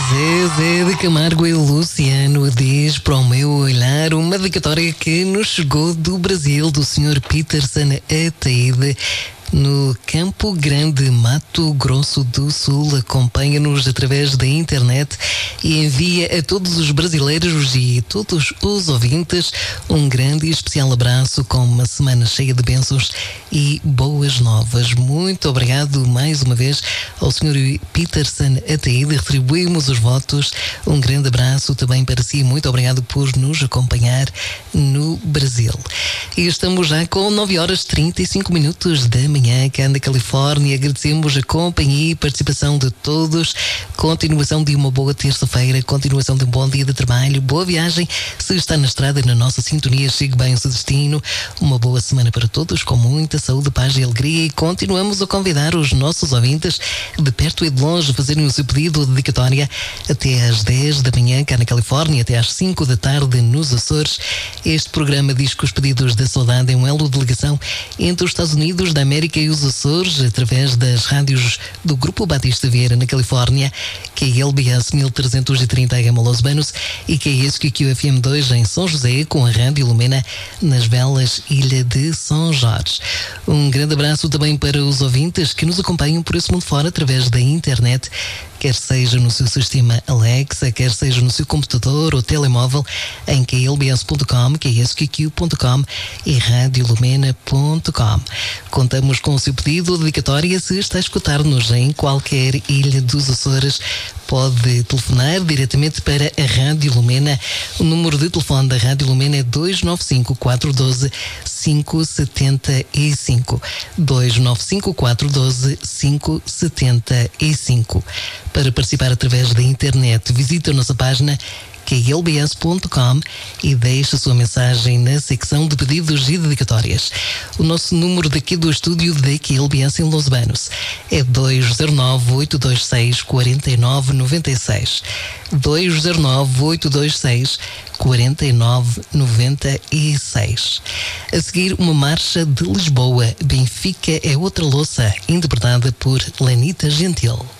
Zé de Camargo e Luciano diz para o meu olhar uma dedicatória que nos chegou do Brasil, do Sr. Peterson Ataíde, no Campo Grande, Mato Grosso do Sul. Acompanha-nos através da internet e envia a todos os brasileiros e todos os ouvintes um grande e especial abraço com uma semana cheia de bênçãos e boas novas. Muito obrigado mais uma vez ao Sr. Peterson Ataíde. Retribuímos os votos. Um grande abraço também para si. Muito obrigado por nos acompanhar no Brasil. E estamos já com 9h35 da manhã cá na Califórnia. Agradecemos a companhia e participação de todos. Continuação de uma boa terça-feira, continuação de um bom dia de trabalho, boa viagem. Se está na estrada, na nossa sintonia, chegue bem ao seu destino. Uma boa semana para todos, com muita saúde, paz e alegria. E continuamos a convidar os nossos ouvintes de perto e de longe a fazerem o seu pedido de dedicatória até às 10 da manhã cá na Califórnia, até às 5 da tarde nos Açores. Este programa diz que os pedidos da saudade é um elo de ligação entre os Estados Unidos da América e os Açores, através das rádios do Grupo Batista Vieira na Califórnia, que é LBS 1330 AM Los Banos e que é SQQFM 2 em São José, com a Rádio Lumena nas Velas, Ilha de São Jorge. Um grande abraço também para os ouvintes que nos acompanham por esse mundo fora através da internet, quer seja no seu sistema Alexa, quer seja no seu computador ou telemóvel, em klbs.com, ksqq.com e radiolumena.com. Contamos com o seu pedido de dedicatória. Se está a escutar-nos em qualquer ilha dos Açores, pode telefonar diretamente para a Rádio Lumena. O número de telefone da Rádio Lumena é 295-412-575. 295-412-575. Para participar através da internet, visite a nossa página klbs.com e deixe a sua mensagem na secção de pedidos e dedicatórias. O nosso número daqui do estúdio da KLBS em Los Banos é 209-826-4996. 209-826-4996. A seguir, uma marcha de Lisboa. Benfica é outra louça, interpretada por Lenita Gentil.